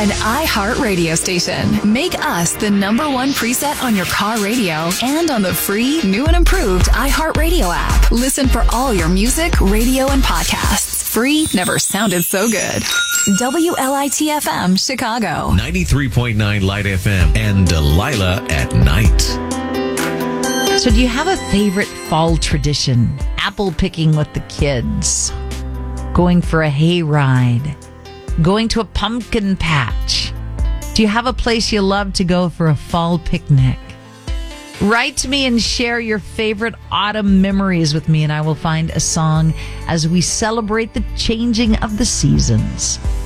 an iHeart radio station. Make us the number one preset on your car radio and on the free, new and improved iHeart Radio app. Listen for all your music, radio, and podcasts. Free never sounded so good. WLIT-FM, Chicago. 93.9 Light FM and Delilah at night. So do you have a favorite fall tradition? Apple picking with the kids, going for a hayride, going to a pumpkin patch. Do you have a place you love to go for a fall picnic? Write to me and share your favorite autumn memories with me, and I will find a song as we celebrate the changing of the seasons.